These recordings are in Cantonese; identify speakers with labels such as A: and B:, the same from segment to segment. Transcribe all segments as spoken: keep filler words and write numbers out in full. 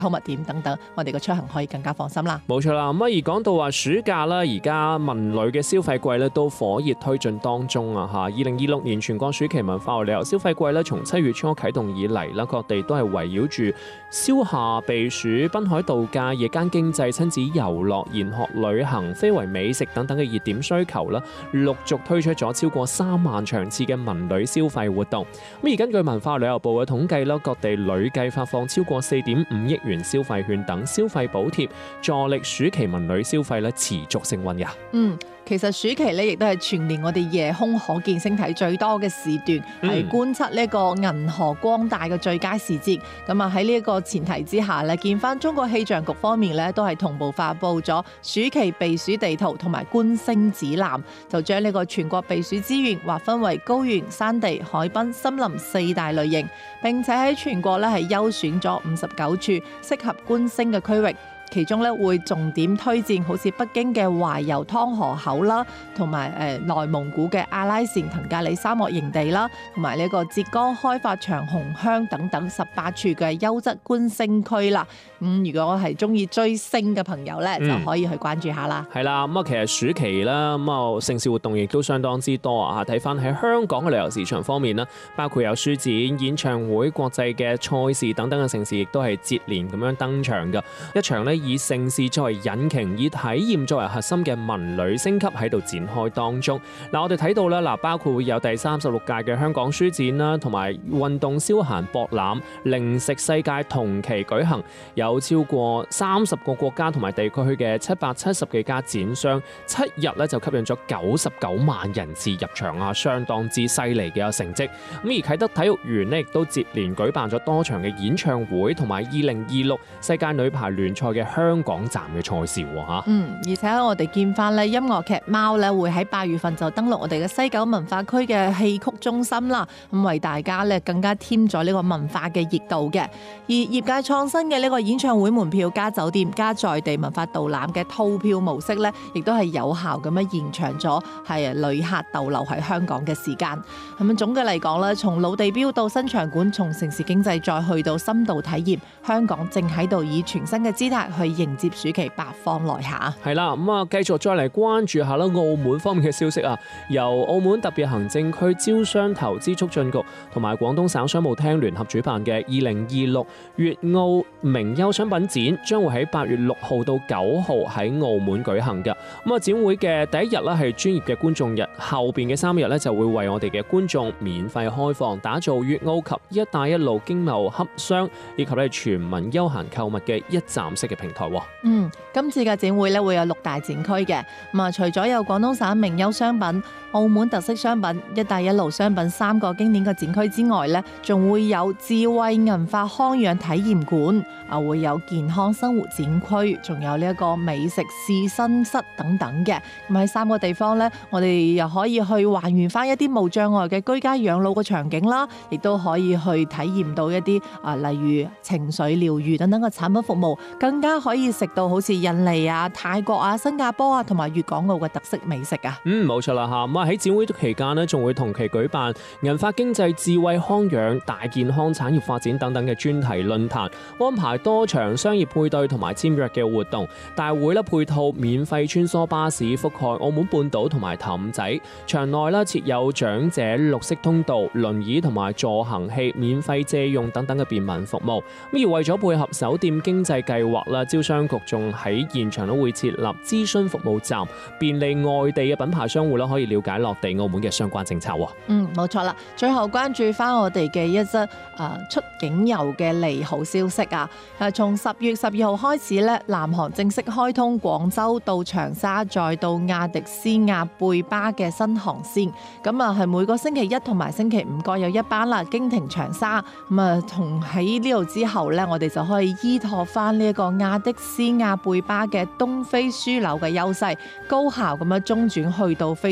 A: 購物點等等，我哋嘅出行可以更加放心啦。
B: 冇錯啦，咁啊而講到話暑假啦，而家文旅嘅消費季咧都火熱推進當中啊嚇！二零二六年全國暑期文化和旅遊消費季咧，從七月初啟動以嚟啦，各地都係圍繞住消夏避暑、濱海度假、夜間經濟、親子遊樂、研學旅行、非遺美食等等嘅熱點需求啦，陸續推出咗超過三萬場次嘅文旅消費活動。咁而根據文化旅遊部嘅統計啦，各地累計發放超過四點五億元消費券等消費補貼，助力暑期文旅消費咧持續升溫㗎。
A: 嗯。其實暑期咧，亦都係全年我哋夜空可見星體最多嘅時段，係、嗯、觀測呢個銀河光大嘅最佳時節。咁啊喺呢一個前提之下咧，見翻中國氣象局方面咧，都係同步發布咗暑期避暑地圖同埋觀星指南，就將呢個全國避暑資源劃分為高原、山地、海濱、森林四大類型，並且喺全國咧係優選咗五十九處適合觀星嘅區域。其中咧會重點推薦好似北京嘅懷柔湯河口啦，同埋誒內蒙古嘅阿拉善騰格里沙漠營地啦，同埋呢個浙江開發長虹鄉等等十八處嘅優質觀星區啦。咁、嗯、如果係中意追星嘅朋友咧，就可以去關注下啦。
B: 係、嗯、啦，咁啊其實暑期啦，咁啊盛事活動亦都相當之多啊！睇翻喺香港嘅旅遊市場方面啦，包括有書展、演唱會、國際嘅賽事等等嘅盛事，亦都係接連咁樣登場㗎。一場呢，以盛事作為引擎，以體驗作為核心嘅文旅升級喺度展開當中。嗱，我哋睇到啦，嗱，包括會有第三十六屆嘅香港書展啦，同埋運動消閒博覽、零食世界同期舉行，有超過三十個國家同埋地區嘅七百七十幾家展商，七日咧就吸引咗九十九萬人次入場啊，相當之犀利嘅成績。咁而啟德體育園咧亦都接連舉辦咗多場嘅演唱會，同埋二零二六世界女排聯賽嘅香港站嘅賽事吓。
A: 嗯，而且我哋見翻咧，音樂劇貓咧會喺八月份就登陸我哋嘅西九文化區嘅戲曲中心啦，咁為大家咧更加添咗呢個文化嘅熱度嘅。而業界創新嘅呢個演唱會門票加酒店加在地文化導覽嘅套票模式咧，亦都係有效咁樣延長咗係旅客逗留喺香港嘅時間。咁樣總嘅嚟講咧，從老地標到新場館，從城市經濟再去到深度體驗，香港正喺度以全新嘅姿態去迎接暑期八方來下。
B: 係啦，咁啊繼續再嚟關注下啦，澳門方面嘅消息啊，由澳門特別行政區招商投資促進局同埋廣東省商務廳聯合主辦嘅二零二六粵澳名優商品展，將會喺八月六號到九號喺澳門舉行嘅。咁啊，展會嘅第一日咧係專業嘅觀眾日，後邊嘅三日咧就會為我哋嘅觀眾免費開放，打造粵澳及一帶一路經貿洽商以及咧全民休閒購物嘅一站式嘅平台。
A: 嗯，今次嘅展會咧會有六大展區嘅，咁啊除咗有廣東省名優商品、澳門特色商品、一帶一路商品三個經典嘅展區之外咧，仲會有智慧銀髮康養體驗館，啊會有健康生活展區，仲有呢一個美食試身室等等嘅。咁喺三個地方咧，我哋又可以去還原翻一啲無障礙嘅居家養老嘅場景啦，亦都可以去體驗到一啲啊例如情緒療癒等等嘅產品服務，更加可以食到好似印尼啊、泰國啊、新加坡啊同埋粵港澳嘅特色美食啊。
B: 嗯，冇錯啦嚇。咁啊喺展會期間呢，仲會同期舉辦銀髮經濟、智慧康養、大健康產業發展等等嘅專題論壇，安排多場商業配對同埋簽約嘅活動。大會咧配套免費穿梭巴士覆蓋澳門半島同埋氹仔，場內咧設有長者綠色通道、輪椅同埋助行器免費借用等等嘅便民服務。咁而為咗配合首店經濟計劃啦，招商局仲喺現場都會設立諮詢服務站，便利外地嘅品牌商戶啦可以了解落地澳門嘅相關政策。
A: 嗯，冇錯啦。最後關注翻我哋嘅一則誒出境遊嘅利好消息啊！誒，從十月十二號開始咧，南航正式開通廣州到長沙再到亞的斯亞貝巴嘅新航線。咁啊，係每個星期一同埋星期五各有一班啦，經停長沙。咁啊，同喺呢度之後咧，我哋就可以依託翻呢一個亞的斯亞貝巴嘅東非樞紐嘅優勢，高效咁樣中轉去到非洲四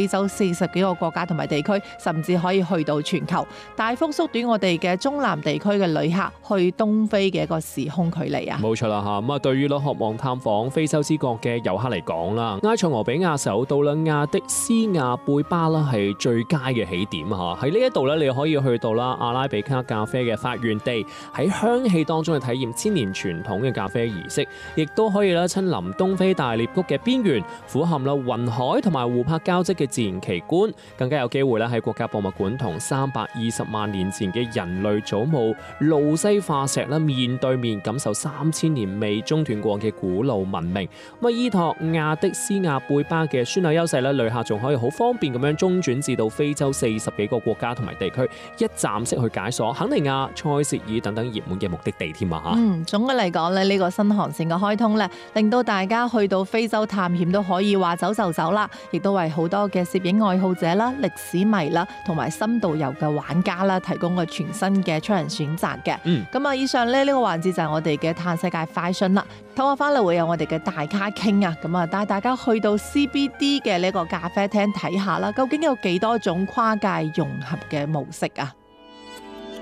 A: 四十幾個國家同埋地區，甚至可以去到全球，大幅縮短我哋嘅中南地區嘅旅客去東非嘅一個時空距離啊！
B: 冇錯啦嚇，咁啊對於咧渴望探訪非洲之國嘅遊客嚟講啦，埃塞俄比亞首都啦亞的斯亞貝巴啦係最佳嘅起點嚇。喺呢一度咧，你可以去到啦阿拉比卡咖啡嘅發源地，喺香氣當中去體驗千年傳統嘅咖啡儀式，亦都可以咧親臨東非大裂谷嘅邊緣，俯瞰啦雲海同埋湖泊交織嘅自然奇觀，更加有機會咧喺國家博物館同三百二十萬年前嘅人類祖母路西化石啦面對面，感受三千年未中斷過嘅古老文明。咁啊，依託亞的斯亞貝巴嘅樞紐優勢咧，旅客仲可以好方便咁樣中轉至到非洲四十幾個國家同埋地區，一站式去解鎖肯尼亞、塞舌爾等等熱門嘅目的地添啊！嚇，
A: 嗯，總嘅嚟講咧，呢個新航線嘅開通咧，令到大家去到非洲探險都可以話走就走啦，亦都為好多嘅攝影愛好者啦、歷史迷啦同埋深度遊嘅玩家啦，提供個全新嘅出行選擇嘅。
B: 嗯，
A: 咁啊，以上咧呢個環節就係我哋嘅探世界快訊啦。唞下翻嚟會有我哋嘅大咖傾啊，咁啊帶大家去到 C B D 嘅呢個咖啡廳睇下啦，究竟有幾多種跨界融合嘅模式啊？